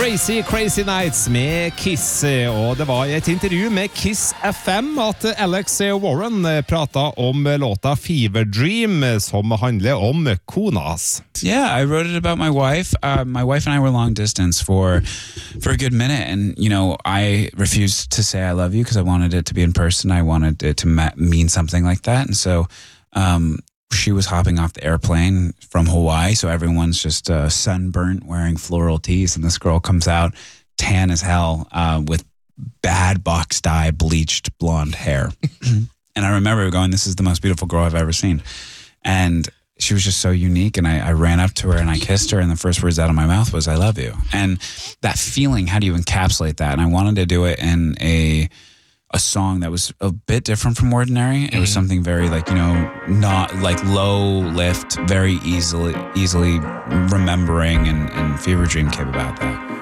Crazy Crazy Nights med Kiss, og det var et intervju med Kiss FM at Alex Warren pratet om låta Fever Dream, som handler om kona hans. Yeah, I wrote it about my wife. My wife and I were long distance for a good minute, and I refused to say I love you because I wanted it to be in person. I wanted it to mean something like that, and so she was hopping off the airplane from Hawaii, so everyone's just sunburnt, wearing floral tees, and this girl comes out tan as hell with bad box dye, bleached blonde hair. And I remember going, this is the most beautiful girl I've ever seen. And she was just so unique, and I ran up to her and I kissed her, and the first words out of my mouth was, I love you. And that feeling, how do you encapsulate that? And I wanted to do it in a song that was a bit different from ordinary. It was something very not like low lift, very easily remembering, and Fever Dream came about that.